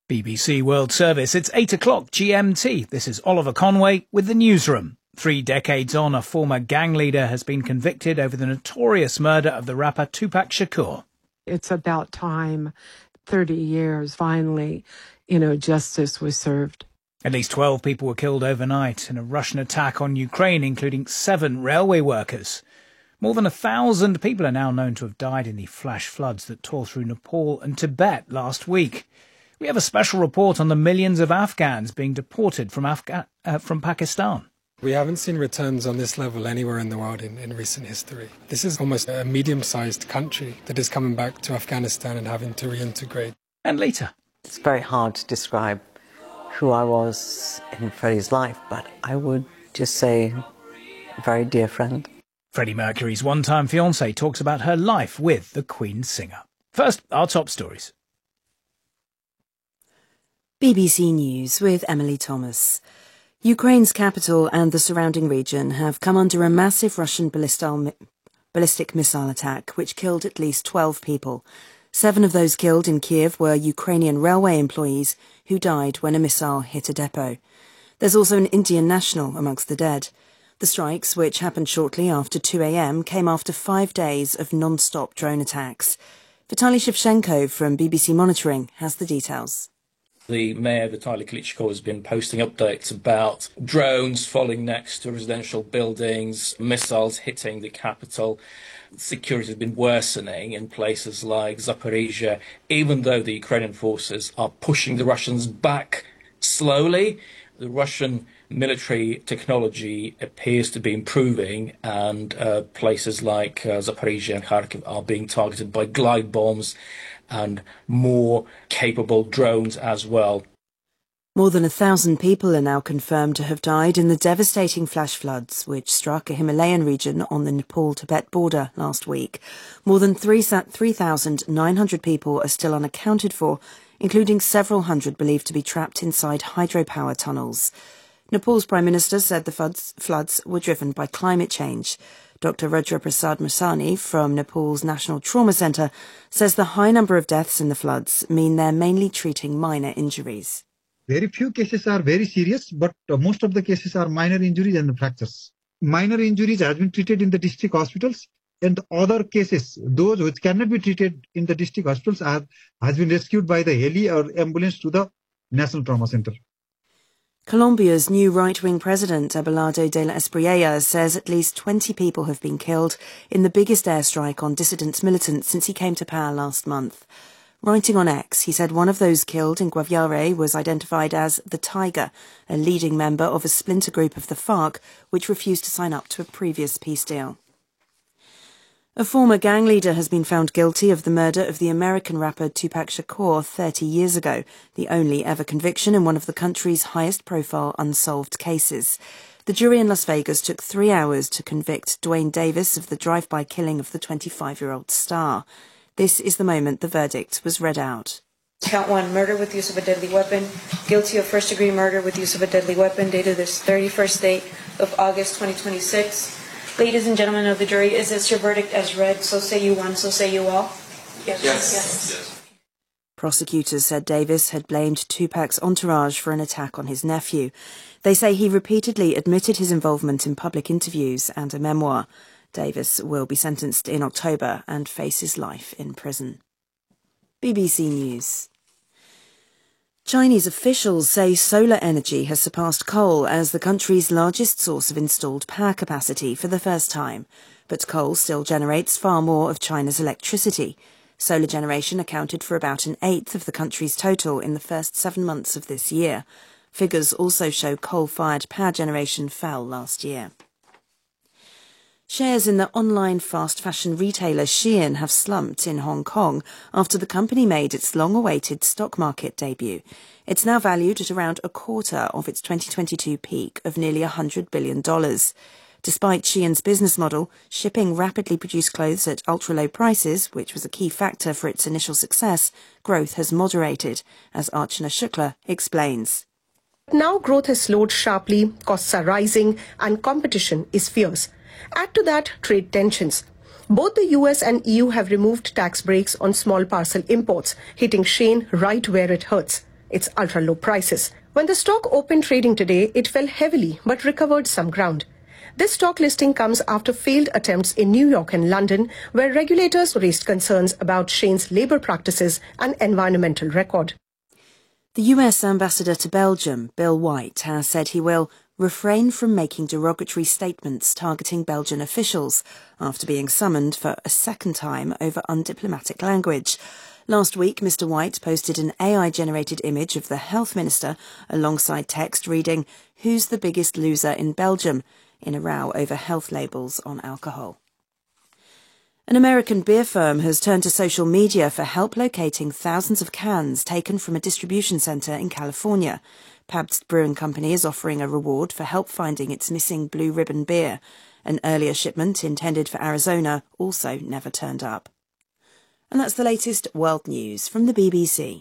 BBC World Service. It's 8 o'clock GMT. This is Oliver Conway with the newsroom. 3 decades on, a former gang leader has been convicted over the notorious murder of the rapper Tupac Shakur. It's about time, 30 years, finally, justice was served. At least 12 people were killed overnight in a Russian attack on Ukraine, including 7 railway workers. More than 1,000 people are now known to have died in the flash floods that tore through Nepal and Tibet last week. We have a special report on the millions of Afghans being deported from Pakistan. We haven't seen returns on this level anywhere in the world in recent history. This is almost a medium-sized country that is coming back to Afghanistan and having to reintegrate. And later. It's very hard to describe who I was in Freddie's life, but I would just say a very dear friend. Freddie Mercury's one-time fiancée talks about her life with the Queen singer. First, our top stories. BBC News with Emily Thomas. Ukraine's capital and the surrounding region have come under a massive Russian ballistic missile attack, which killed at least 12 people. 7 of those killed in Kiev were Ukrainian railway employees who died when a missile hit a depot. There's also an Indian national amongst the dead. The strikes, which happened shortly after 2 a.m, came after 5 days of non-stop drone attacks. Vitaly Shevchenko from BBC Monitoring has the details. The mayor, Vitaly Klitschko, has been posting updates about drones falling next to residential buildings, missiles hitting the capital. Security has been worsening in places like Zaporizhia, even though the Ukrainian forces are pushing the Russians back slowly. The Russian military technology appears to be improving, and places like Zaporizhia and Kharkiv are being targeted by glide bombs and more capable drones as well. More than 1,000 people are now confirmed to have died in the devastating flash floods which struck a Himalayan region on the Nepal-Tibet border last week. More than 3,900 people are still unaccounted for, including several hundred believed to be trapped inside hydropower tunnels. Nepal's Prime Minister said the floods were driven by climate change. Dr. Rudra Prasad Masani from Nepal's National Trauma Centre says the high number of deaths in the floods mean they're mainly treating minor injuries. Very few cases are very serious, but most of the cases are minor injuries and fractures. Minor injuries have been treated in the district hospitals, and other cases, those which cannot be treated in the district hospitals, has been rescued by the heli or ambulance to the National Trauma Centre. Colombia's new right-wing president, Abelardo de la Espriella, says at least 20 people have been killed in the biggest airstrike on dissident militants since he came to power last month. Writing on X, he said one of those killed in Guaviare was identified as the Tiger, a leading member of a splinter group of the FARC, which refused to sign up to a previous peace deal. A former gang leader has been found guilty of the murder of the American rapper Tupac Shakur 30 years ago, the only ever conviction in one of the country's highest-profile unsolved cases. The jury in Las Vegas took 3 hours to convict Duane Davis of the drive-by killing of the 25-year-old star. This is the moment the verdict was read out. Count 1, murder with use of a deadly weapon. Guilty of first-degree murder with use of a deadly weapon, dated this 31st date of August 2026. Ladies and gentlemen of the jury, is this your verdict as read? So say you one, so say you all? Yes. Prosecutors said Davis had blamed Tupac's entourage for an attack on his nephew. They say he repeatedly admitted his involvement in public interviews and a memoir. Davis will be sentenced in October and faces life in prison. BBC News. Chinese officials say solar energy has surpassed coal as the country's largest source of installed power capacity for the first time. But coal still generates far more of China's electricity. Solar generation accounted for about 1/8 of the country's total in the first 7 months of this year. Figures also show coal-fired power generation fell last year. Shares in the online fast fashion retailer Shein have slumped in Hong Kong after the company made its long-awaited stock market debut. It's now valued at around a quarter of its 2022 peak of nearly $100 billion. Despite Shein's business model, shipping rapidly produced clothes at ultra-low prices, which was a key factor for its initial success, growth has moderated, as Archana Shukla explains. Now growth has slowed sharply, costs are rising, and competition is fierce. Add to that trade tensions. Both the US and EU have removed tax breaks on small parcel imports, hitting Shein right where it hurts. its ultra-low prices. When the stock opened trading today, it fell heavily but recovered some ground. This stock listing comes after failed attempts in New York and London, where regulators raised concerns about Shein's labour practices and environmental record. The US ambassador to Belgium, Bill White, has said he will refrain from making derogatory statements targeting Belgian officials after being summoned for a second time over undiplomatic language. Last week, Mr. White posted an AI-generated image of the health minister alongside text reading, "Who's the biggest loser in Belgium?" in a row over health labels on alcohol. An American beer firm has turned to social media for help locating thousands of cans taken from a distribution centre in California. Pabst Brewing Company is offering a reward for help finding its missing Blue Ribbon beer. An earlier shipment intended for Arizona also never turned up. And that's the latest world news from the BBC.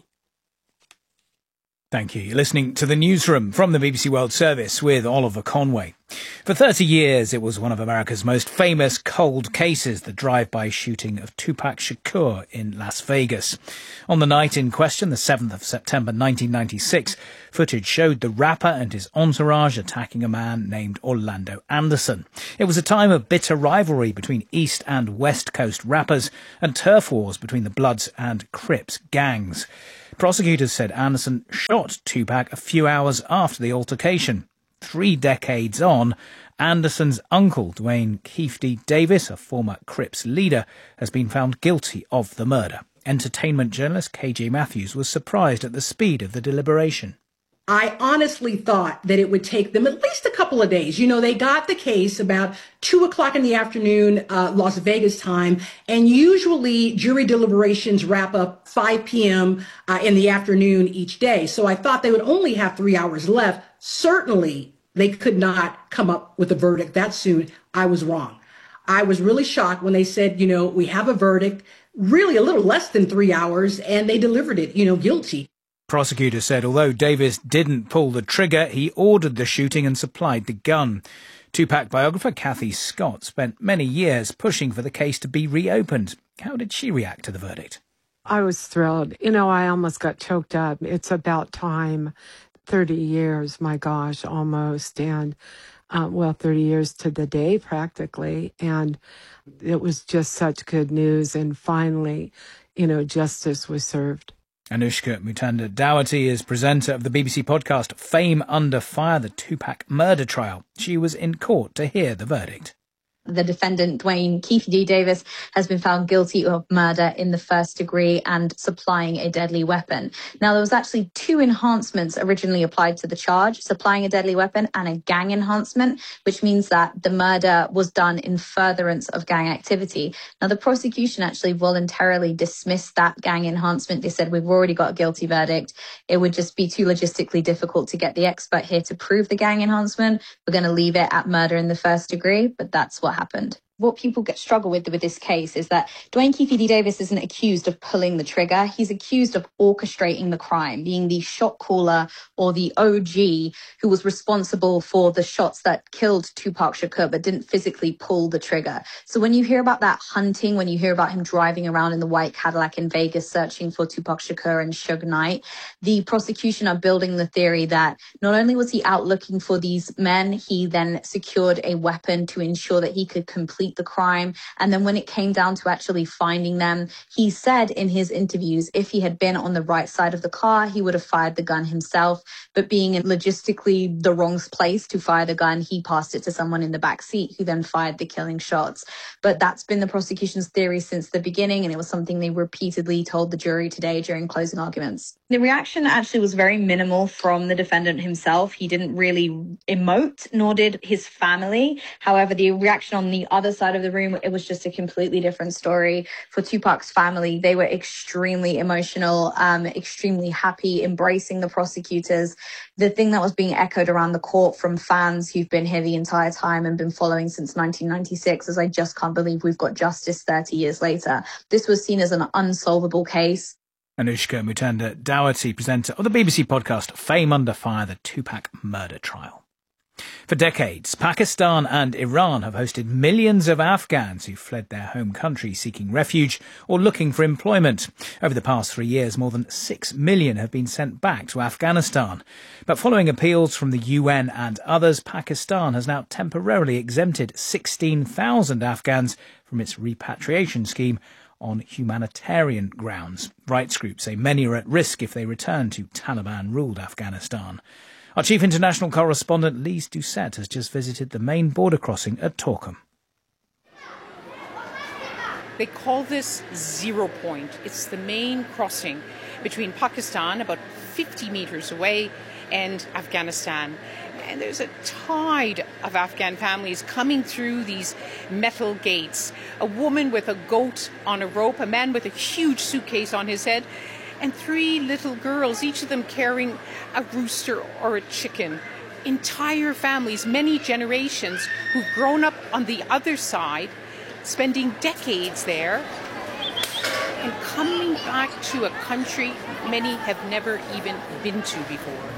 Thank you. You're listening to the newsroom from the BBC World Service with Oliver Conway. For 30 years, it was one of America's most famous cold cases, the drive-by shooting of Tupac Shakur in Las Vegas. On the night in question, the 7th of September 1996, footage showed the rapper and his entourage attacking a man named Orlando Anderson. It was a time of bitter rivalry between East and West Coast rappers and turf wars between the Bloods and Crips gangs. Prosecutors said Anderson shot Tupac a few hours after the altercation. 3 decades on, Anderson's uncle, Dwayne Keefe D. Davis, a former Crips leader, has been found guilty of the murder. Entertainment journalist KJ Matthews was surprised at the speed of the deliberation. I honestly thought that it would take them at least a couple of days. You know, they got the case about 2:00 in the afternoon, Las Vegas time, and usually jury deliberations wrap up 5 p.m. In the afternoon each day. So I thought they would only have 3 hours left. Certainly, they could not come up with a verdict that soon. I was wrong. I was really shocked when they said, you know, we have a verdict, really a little less than 3 hours, and they delivered it, guilty. Prosecutors said although Davis didn't pull the trigger, he ordered the shooting and supplied the gun. Tupac biographer Kathy Scott spent many years pushing for the case to be reopened. How did she react to the verdict? I was thrilled. I almost got choked up. It's about time. 30 years, my gosh, almost. And, 30 years to the day, practically. And it was just such good news. And finally, justice was served. Anushka Mutanda-Dawati is presenter of the BBC podcast Fame Under Fire, the Tupac murder trial. She was in court to hear the verdict. The defendant, Dwayne Keefe D. Davis, has been found guilty of murder in the first degree and supplying a deadly weapon. Now, there was actually 2 enhancements originally applied to the charge, supplying a deadly weapon and a gang enhancement, which means that the murder was done in furtherance of gang activity. Now, the prosecution actually voluntarily dismissed that gang enhancement. They said, we've already got a guilty verdict. It would just be too logistically difficult to get the expert here to prove the gang enhancement. We're going to leave it at murder in the first degree, but that's what happened. What people struggle with this case is that Dwayne Keefe D. Davis isn't accused of pulling the trigger. He's accused of orchestrating the crime, being the shot caller or the OG who was responsible for the shots that killed Tupac Shakur but didn't physically pull the trigger. So when you hear about that hunting, when you hear about him driving around in the white Cadillac in Vegas searching for Tupac Shakur and Suge Knight, the prosecution are building the theory that not only was he out looking for these men, he then secured a weapon to ensure that he could complete the crime. And then when it came down to actually finding them, he said in his interviews, if he had been on the right side of the car, he would have fired the gun himself. But being in logistically the wrong place to fire the gun, he passed it to someone in the back seat who then fired the killing shots. But that's been the prosecution's theory since the beginning, and it was something they repeatedly told the jury today during closing arguments. The reaction actually was very minimal from the defendant himself. He didn't really emote, nor did his family. However, the reaction on the other side of the room, it was just a completely different story. For Tupac's family, they were extremely emotional, extremely happy, embracing the prosecutors. The thing that was being echoed around the court from fans who've been here the entire time and been following since 1996 is, I just can't believe we've got justice 30 years later. This was seen as an unsolvable case. Anushka Mutanda-Dawati, presenter of the BBC podcast Fame Under Fire, the Tupac murder trial. For decades, Pakistan and Iran have hosted millions of Afghans who fled their home country seeking refuge or looking for employment. Over the past 3 years, more than 6 million have been sent back to Afghanistan. But following appeals from the UN and others, Pakistan has now temporarily exempted 16,000 Afghans from its repatriation scheme on humanitarian grounds. Rights groups say many are at risk if they return to Taliban-ruled Afghanistan. Our chief international correspondent, Lise Doucette, has just visited the main border crossing at Torkham. They call this 0 Point. It's the main crossing between Pakistan, about 50 metres away, and Afghanistan. And there's a tide of Afghan families coming through these metal gates. A woman with a goat on a rope, a man with a huge suitcase on his head, and 3 little girls, each of them carrying a rooster or a chicken. Entire families, many generations, who've grown up on the other side, spending decades there, and coming back to a country many have never even been to before.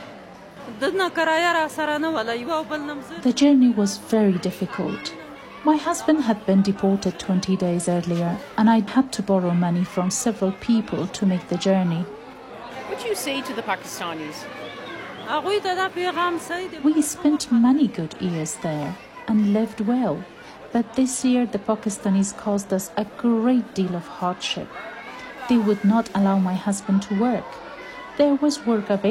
The journey was very difficult. My husband had been deported 20 days earlier, and I had to borrow money from several people to make the journey. What do you say to the Pakistanis? We spent many good years there and lived well, but this year the Pakistanis caused us a great deal of hardship. They would not allow my husband to work. There was work available.